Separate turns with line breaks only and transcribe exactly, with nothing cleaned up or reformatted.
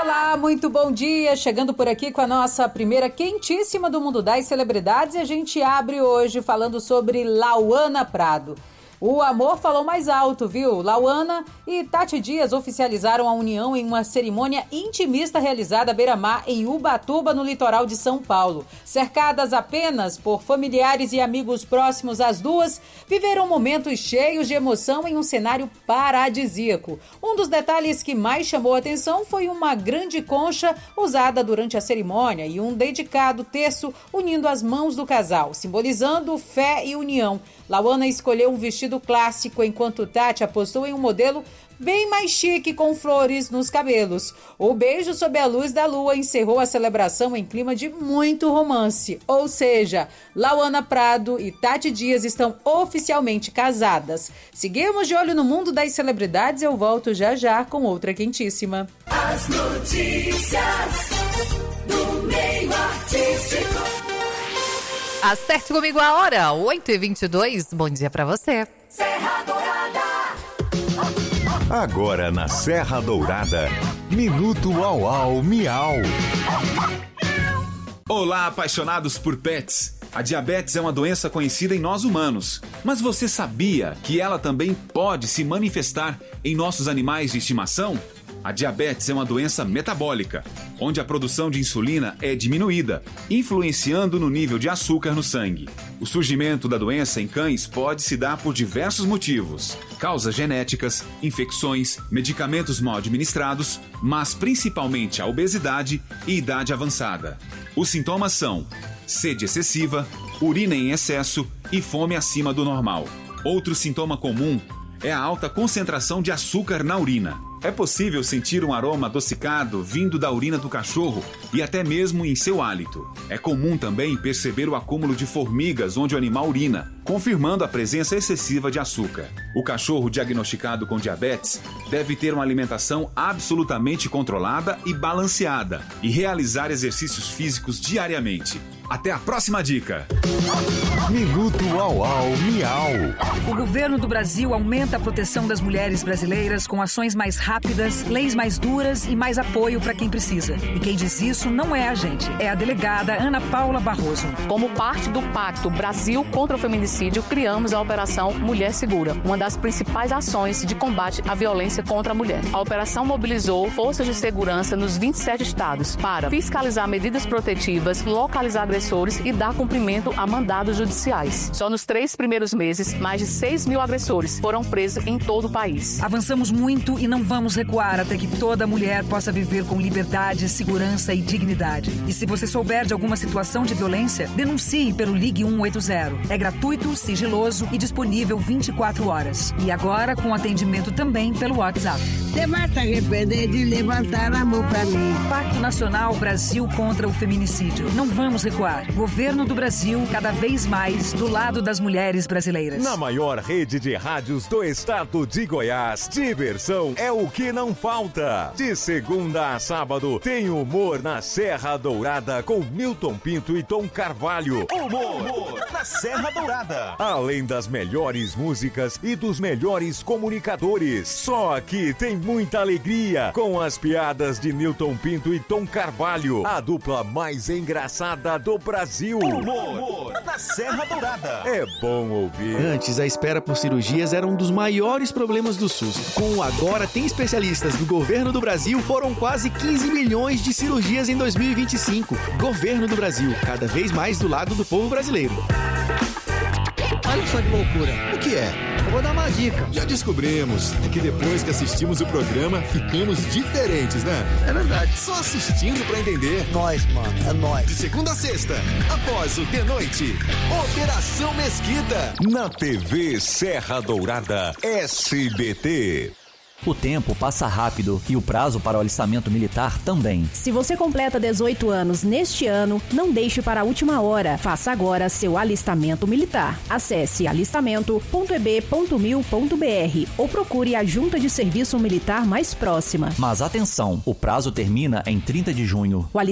Olá, muito bom dia, chegando por aqui com a nossa primeira quentíssima do Mundo das Celebridades e a gente abre hoje falando sobre Lauana Prado. O amor falou mais alto, viu? Lauana e Tati Dias oficializaram a união em uma cerimônia intimista realizada à beira-mar em Ubatuba, no litoral de São Paulo. Cercadas apenas por familiares e amigos próximos, as duas viveram momentos cheios de emoção em um cenário paradisíaco. Um dos detalhes que mais chamou a atenção foi uma grande concha usada durante a cerimônia e um dedicado terço unindo as mãos do casal, simbolizando fé e união. Lauana escolheu um vestido clássico, enquanto Tati apostou em um modelo bem mais chique, com flores nos cabelos. O beijo sob a luz da lua encerrou a celebração em clima de muito romance. Ou seja, Lauana Prado e Tati Dias estão oficialmente casadas. Seguimos de olho no mundo das celebridades, eu volto já já com outra quentíssima.
As notícias do meio artístico.
Acerte comigo a hora, oito e vinte e dois. Bom dia pra você.
Serra Dourada.
Agora na Serra Dourada, Minuto Au Au Miau.
Olá, apaixonados por pets. A diabetes é uma doença conhecida em nós humanos, mas você sabia que ela também pode se manifestar em nossos animais de estimação? A diabetes é uma doença metabólica, onde a produção de insulina é diminuída, influenciando no nível de açúcar no sangue. O surgimento da doença em cães pode se dar por diversos motivos: causas genéticas, infecções, medicamentos mal administrados, mas principalmente a obesidade e idade avançada. Os sintomas são sede excessiva, urina em excesso e fome acima do normal. Outro sintoma comum é a alta concentração de açúcar na urina. É possível sentir um aroma adocicado vindo da urina do cachorro e até mesmo em seu hálito. É comum também perceber o acúmulo de formigas onde o animal urina, confirmando a presença excessiva de açúcar. O cachorro diagnosticado com diabetes deve ter uma alimentação absolutamente controlada e balanceada e realizar exercícios físicos diariamente. Até a próxima dica!
Minuto Au Au Miau.
O governo do Brasil aumenta a proteção das mulheres brasileiras com ações mais rápidas, leis mais duras e mais apoio para quem precisa. E quem diz isso não é a gente, é a delegada Ana Paula Barroso.
Como parte do Pacto Brasil contra o Feminicídio, criamos a Operação Mulher Segura, uma das principais ações de combate à violência contra a mulher. A operação mobilizou forças de segurança nos vinte e sete estados para fiscalizar medidas protetivas, localizar agressores e dar cumprimento a mandados judiciais. Só nos três primeiros meses, mais de seis mil agressores foram presos em todo o país.
Avançamos muito e não vamos recuar até que toda mulher possa viver com liberdade, segurança e dignidade. E se você souber de alguma situação de violência, denuncie pelo Ligue um oito zero. É gratuito, sigiloso e disponível vinte e quatro horas. E agora com atendimento também pelo WhatsApp.
Você vai se arrepender de levantar a mão pra mim.
Pacto Nacional Brasil contra o Feminicídio. Não vamos recuar. Governo do Brasil, cada vez mais do lado das mulheres brasileiras.
Na maior rede de rádios do estado de Goiás, diversão é o que não falta. De segunda a sábado, tem humor na Serra Dourada com Milton Pinto e Tom Carvalho.
Humor, humor na Serra Dourada.
Além das melhores músicas e dos melhores comunicadores. Só aqui tem muita alegria com as piadas de Milton Pinto e Tom Carvalho, a dupla mais engraçada do Brasil.
Humor, humor na Serra Dourada.
É bom ouvir.
Antes, a espera por cirurgias era um dos maiores problemas do SUS. Com o Agora Tem Especialistas do Governo do Brasil, foram quase quinze milhões de cirurgias em dois mil e vinte e cinco. Governo do Brasil, cada vez mais do lado do povo brasileiro.
Olha só que loucura.
O que é?
Eu vou dar uma dica.
Já descobrimos. É que depois que assistimos o programa, ficamos diferentes, né?
É verdade.
Só assistindo pra entender.
Nós, mano. É nós.
De segunda a sexta, após o de noite, Operação Mesquita.
Na T V Serra Dourada, S B T.
O tempo passa rápido e o prazo para o alistamento militar também.
Se você completa dezoito anos neste ano, não deixe para a última hora. Faça agora seu alistamento militar. Acesse alistamento ponto e b ponto mil ponto b r ou procure a junta de serviço militar mais próxima.
Mas atenção, o prazo termina em trinta de junho.
O